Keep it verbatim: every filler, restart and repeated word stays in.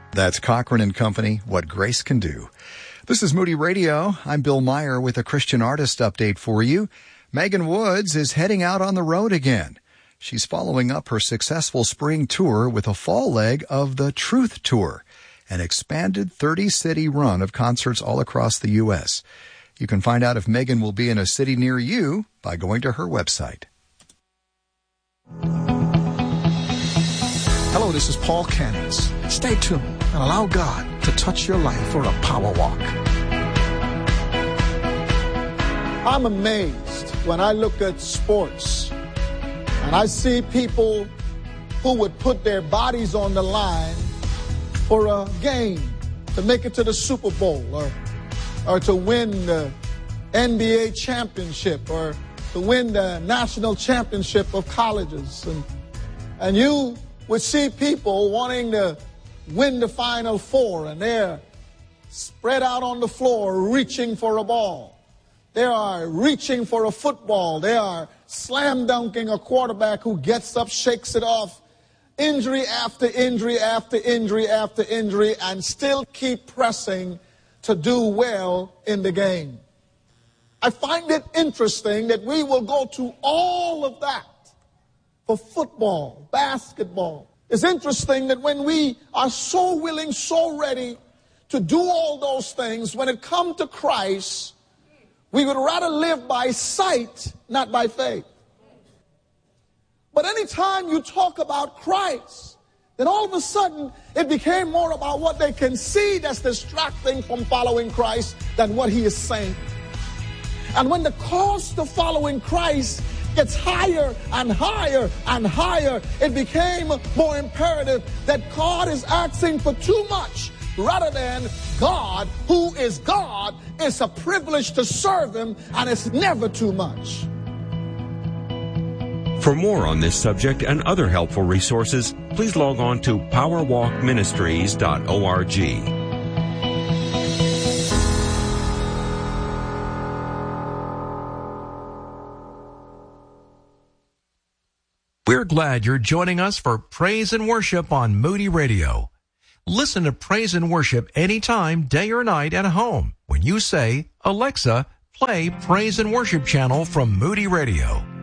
That's Cochran and Company, What Grace Can Do. This is Moody Radio. I'm Bill Meyer with a Christian artist update for you. Megan Woods is heading out on the road again. She's following up her successful spring tour with a fall leg of the Truth Tour, an expanded thirty-city run of concerts all across the U S You can find out if Megan will be in a city near you by going to her website. Hello, this is Paul Cannons. Stay tuned and allow God to touch your life for a power walk. I'm amazed when I look at sports and I see people who would put their bodies on the line for a game to make it to the Super Bowl or, or to win the N B A championship or to win the national championship of colleges. And, and you would see people wanting to win the Final Four, and they're spread out on the floor reaching for a ball. They are reaching for a football. They are slam dunking a quarterback who gets up, shakes it off, injury after injury after injury after injury, and still keep pressing to do well in the game. I find it interesting that we will go to all of that for football, basketball. It's interesting that when we are so willing, so ready to do all those things, when it comes to Christ, we would rather live by sight, not by faith. But anytime you talk about Christ, then all of a sudden it became more about what they can see that's distracting from following Christ than what he is saying. And when the cost of following Christ gets higher and higher and higher, it became more imperative that God is asking for too much rather than God, who is God. It's a privilege to serve him, and it's never too much. For more on this subject and other helpful resources, please log on to power walk ministries dot org. We're glad you're joining us for Praise and Worship on Moody Radio. Listen to Praise and Worship anytime, day or night at home when you say, Alexa, play Praise and Worship channel from Moody Radio.